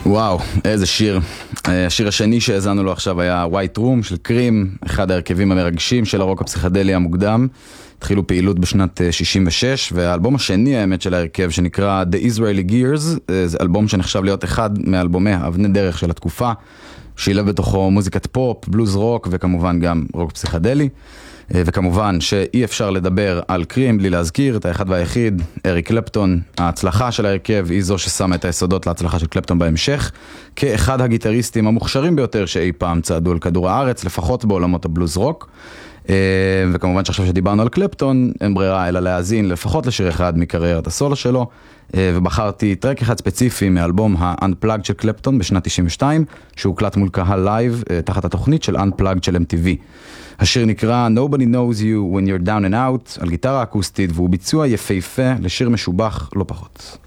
וואו, איזה שיר. השיר השני שהזנו לו עכשיו היה White Room של קרים, אחד ההרכבים המרגשים של הרוק הפסיכדלי המוקדם. התחילו פעילות בשנת 66, והאלבום השני האמת של ההרכב שנקרא The Israeli Gears, זה אלבום שנחשב להיות אחד מאלבומי אבני דרך של התקופה, שילב בתוכו מוזיקת פופ, בלוז רוק וכמובן גם רוק פסיכדלי. וכמובן שאי אפשר לדבר על קרים בלי להזכיר את האחד והיחיד, אריק קלפטון. ההצלחה של ההרכב היא זו ששמה את היסודות להצלחה של קלפטון בהמשך, כאחד הגיטריסטים המוכשרים ביותר שאי פעם צעדו על כדור הארץ, לפחות בעולמות הבלוז רוק. וכמובן שעכשיו שדיברנו על קלפטון, אין ברירה אלא להאזין לפחות לשיר אחד מקריירת הסולו שלו, ובחרתי טרק אחד ספציפי מאלבום ה-Unplugged של קלפטון בשנת 92, שהוקלט מול קהל לייב תחת התוכנית של Unplugged של MTV. השיר נקרא Nobody Knows You When You're Down and Out, על גיטרה אקוסטית, והוא ביצוע יפהפה לשיר משובח לא פחות.